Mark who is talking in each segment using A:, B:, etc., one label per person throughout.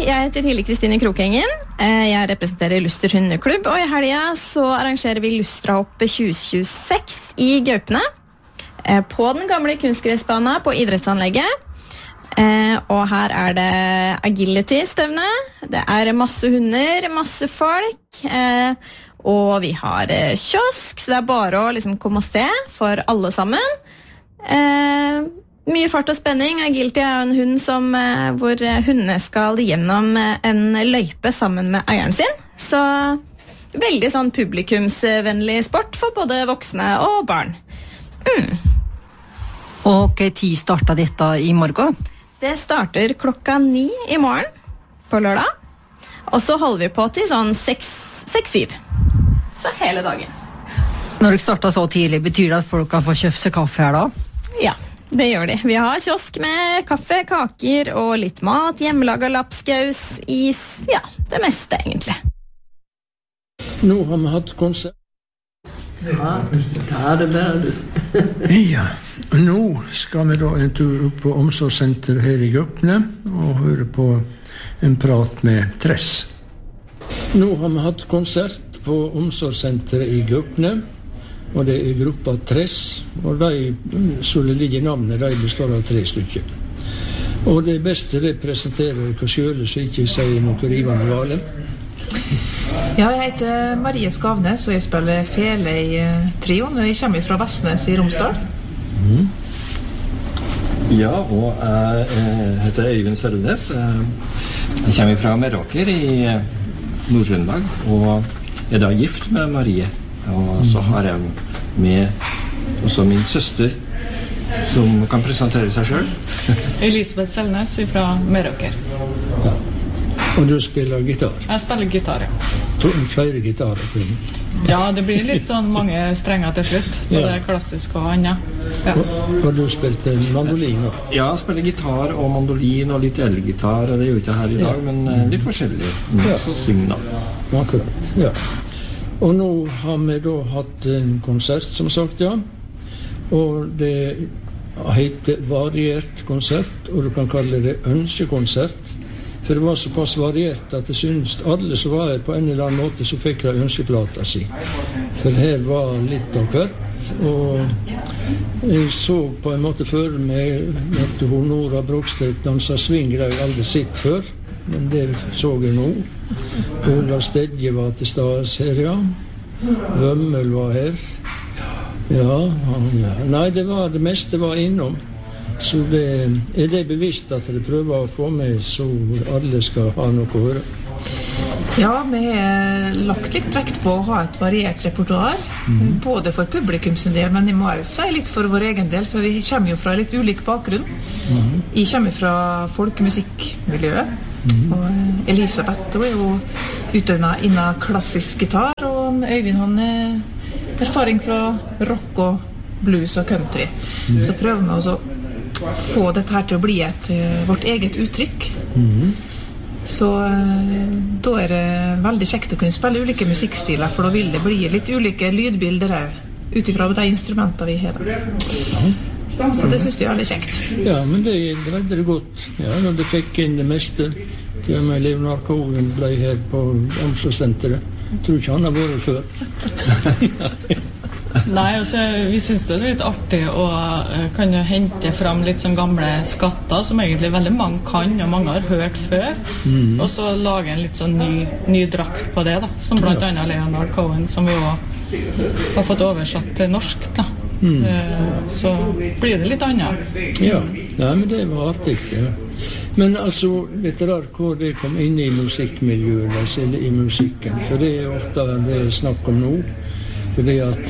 A: jeg heter Hilde Kristine Krokengen. Jeg representerer Luster hundeklubb, og i helgen så arrangerer vi Lustrahoppet 2026 i Gaupene. På den gamle kunstgressbanen på idrettsanlegget. Og her er det agility-stevne. Det er masse hunder, masse folk. Og vi har kiosk, så det er bare å liksom komme og se for alle sammen. Mye fart og spenning. Agility er en hund hvor hundene skal gjennom en løype sammen med eieren sin. Så veldig sånn publikumsvennlig sport for både voksne og barn.
B: Og hva tid starter dette i morgen?
A: Det starter 9:00 i morgen på lørdag. Og så holder vi på til sånn 6-7. Så hele dagen.
B: Når dere starter så tidlig, betyr det at folk kan få kjøpt seg kaffe her da?
A: Ja. Det gjør de. Vi har kiosk med kaffe, kaker og litt mat, hjemmelaget lapskaus, is, ja, det meste egentlig.
C: Nå har vi hatt konsert.
D: Ja, ta det bare du.
C: Ja, og nå skal vi da en tur opp på omsorgssenter her i Gaupene og høre på en prat med Tress. Nå har vi hatt konsert på omsorgssenteret i Gaupene. Og det er gruppa Tress, og så det ligger navnet, de består av 3 stykker. Og det beste representerer dere selv, så ikke sier noe rivende gale.
E: Ja, jeg heter Marie Skavnes, og jeg spiller fele i trioen, og jeg kommer fra Vestnes i Romsdal.
F: Ja, og jeg heter Øyvind Sølnes. Jeg kommer fra Meråker i Nord-Trøndelag, og er da gift med Marie. Og så har jeg med også min søster, som kan presentere seg selv.
G: Elisabeth Selnes fra Meråker.
C: Ja. Og du spiller gitar?
G: Jeg spiller gitar, ja.
C: Flere gitarer til meg?
G: Ja, det blir litt sånn mange strenger til slutt. Både klassisk og annet. Ja.
C: Og du spilte mandolin også?
F: Ja, jeg spiller gitar og mandolin og litt elgitar, og det gjør jeg ikke her i dag, men litt forskjellig. Så syng da.
C: Akkurat, ja. Og nå har vi da hatt en konsert, som sagt, ja. Og det heter variert konsert, og du kan kalle det ønskekonsert. For det var såpass variert at jeg synes alle som var her på en eller annen måte, så fikk de ønskeplata si. For her var litt av hvert. Og jeg så på en måte før meg at Nora Brogstedt danset swing, det har jeg aldri sett før. Men det så jeg nå. Olav Stedje var til stades her, ja. Vømmel var her. Ja. Nei, det meste var innom. Så er det bevisst at dere prøver å få med så alle skal ha noe å høre.
E: Ja, vi har lagt litt vekt på å ha et variert repertoar, både for publikum sin del, men jeg må også si litt for vår egen del, for vi kommer jo fra litt ulik bakgrunn. Jeg kommer fra folkemusikkmiljøet, og Elisabeth er jo utdannet innen klassisk gitar, og Øyvind han er erfaring fra rock og blues og country. Så prøver vi også å få dette her til å bli vårt eget uttrykk. Så da er det veldig kjekt å kunne spille ulike musikkstiler, for da vil det bli litt ulike lydbilder her, utifra de instrumentene vi har. Så det synes jeg er veldig kjekt.
C: Ja, men det greide det godt. Ja, når det fikk inn det meste. Til og med Leonard Cohen ble her på omsorgssenteret. Jeg tror ikke han har vært før.
G: Nei, altså, vi synes det er litt artig å kan hente fram litt sånn gamle skatter som egentlig veldig mange kan og mange har hørt før, og så lage en litt sånn ny drakt på det da, som blant annet Leonard Cohen, som vi også har fått oversatt til norsk da. Så blir det litt annet.
C: Ja, men det var artig, ja. Men altså, vet dere hvor det kom inn i musikkmiljøet, eller i musikken, for det er ofte det er snakk om nå. Fordi at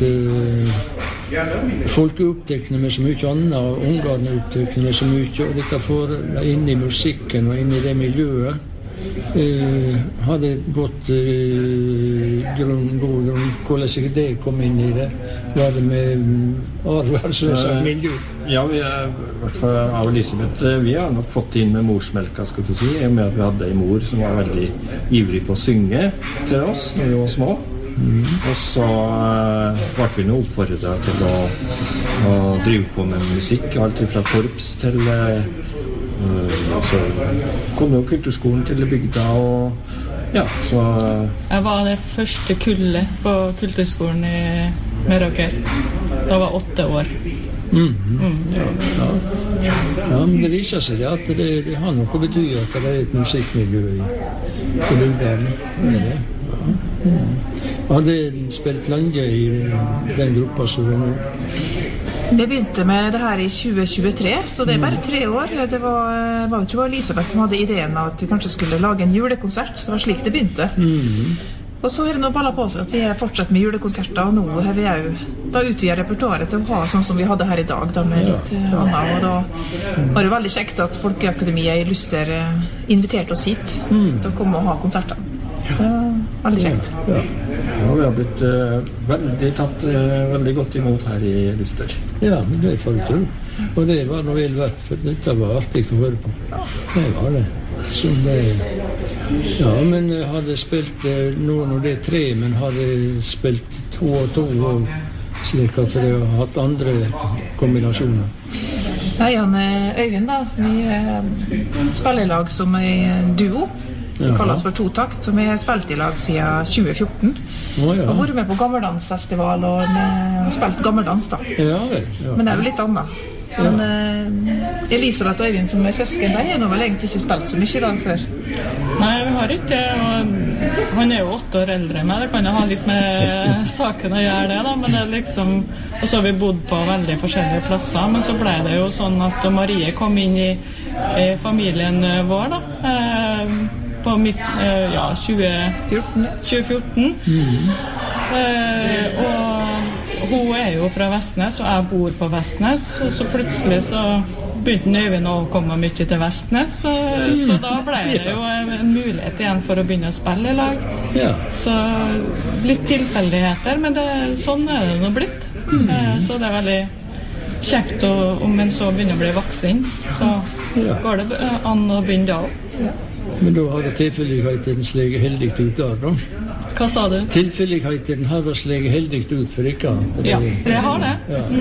C: folk er opptekne med så mye annet, og ungene er opptekne med så mye, og dette får inn i musikken og inn i det miljøet. Har det gått god grunn, hvordan det kom inn i det? Var det med miljø?
F: Ja, vi er, i hvert fall av Elisabeth, vi har nok fått inn med morsmelka, skal du si, med at vi hadde en mor som var veldig ivrig på å synge til oss når vi var små. Og så ble vi nå oppfordret til å drive på med musikk, alt fra korps til
C: Så kom jo kulturskolen til bygda, og ja, så...
G: Jeg var det første kullet på kulturskolen i Meråker. Da var 8 år.
C: Ja, men det viser seg at det har noe å bety at det et musikkmiljø i bygden. Hadde spilt lenge i den gruppa som det nå?
E: Det begynte med det her i 2023, så det bare 3 år. Det var jo ikke Elisabeth som hadde ideen at vi kanskje skulle lage en julekonsert, så det var slik det begynte. Og så det nå ballet på seg at vi fortsatt med julekonserter, og nå har vi jo da utvidet repertoaret til å ha sånn som vi hadde her i dag, da med litt annet. Og da var det veldig kjekt at Folkeakademiet i Luster inviterte oss hit til å komme og ha konserter. Veldig kjekt.
C: Ja, vi har blitt tatt veldig godt imot her i Luster. Ja, men det får du tro. Og det var noe vel verdt, for dette var alltid å høre på. Det var det. Så det... Ja, men jeg hadde spilt noen av det 3, men hadde spilt 2 og 2, og slik at jeg har hatt andre kombinasjoner.
E: Ja, Jan Øyvind da, vi spiller i lag som en duo. Vi kaller oss for Totakt, som vi har spilt i lag siden 2014. Og vært med på Gammeldansfestival og spilt gammeldans da. Men det er jo litt annet. Men Elisabeth og Øyvind som søsken, de har nå vel egentlig ikke spilt så mye i lag før?
G: Nei, vi har ikke det, og han jo 8 år eldre enn meg, det kan jo ha litt med saken å gjøre det da, men det liksom, og så har vi bodd på veldig forskjellige plasser, men så ble det jo sånn at Marie kom inn i familien vår da, på 2014, og hun jo fra Vestnes, og jeg bor på Vestnes, og så plutselig så begynte Øyvind å komme mye til Vestnes, så da ble det jo en mulighet igjen for å begynne å spille i lag. Så litt tilfeldigheter, men sånn det nå blitt. Så det veldig kjekt, om en så begynner å bli voksen, så går det an å begynne da også.
C: Men da har det tilfelligheten slege heldig ut der, da?
G: Hva sa du?
C: Tilfelligheten har det slege heldig ut for ikke?
G: Ja, det har det.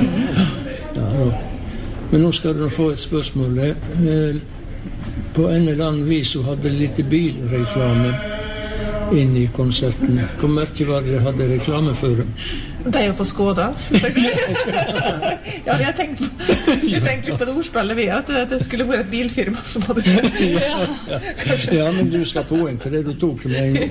C: Men nå skal du få et spørsmål. På en eller annen vis så hadde litt bilreklame inn i konserten. Hvor mye var det hadde reklame for dem?
E: Det jo på Skåda. Ja, jeg tenkte litt på det ordspillet vi, at det skulle være et bilfirma som hadde
C: Ja, men du skal få en, for det du tok som en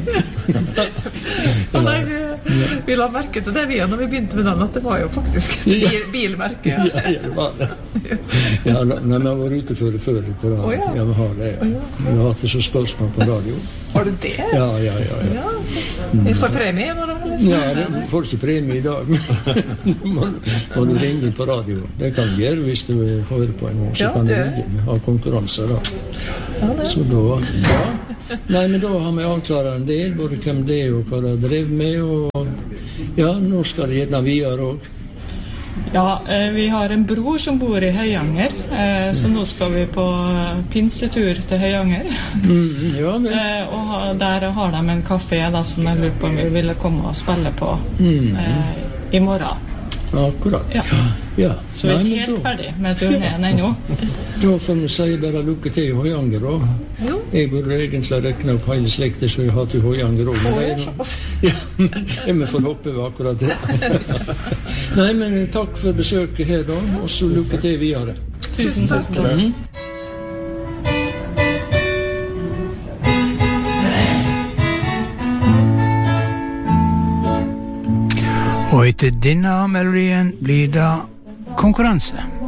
E: vi la merke til det vi når vi begynte med den, at det var jo faktisk bilmerke.
C: Ja, det var det. Ja, men jeg var ute før på radio. Ja, vi har det. Vi har hatt det så spørsmål på radio.
E: Har du det?
C: Ja.
E: Vi får premie nå da?
C: Ja, du får ikke premie i dag. Må du ringe på radio. Det kan du gjøre hvis du hører på en år, så kan du ringe. Vi har konkurranser da. Så da, Nei, men da har vi avklaret en del, både hvem det og hva de drev med, og ja, nå skal det gjerne videre også.
G: Ja, vi har en bror som bor i Høyanger, så nå skal vi på pinsetur til Høyanger. Og der har de en kafé da, som jeg lurer på om vi ville komme og spille på i morgen.
C: Akkurat. Ja.
G: Så vi er helt ferdig med turneen ennå.
C: Da får vi si bare lykke til i Høyanger da. Jeg burde egentlig rekne opp hele slektet så jeg har til Høyanger også. Ja, vi får håpe vi akkurat det. Nei, men takk for besøket her da, og så lykke til videre.
G: Tusen takk.
H: Og etter denne melodien blir det konkurranse.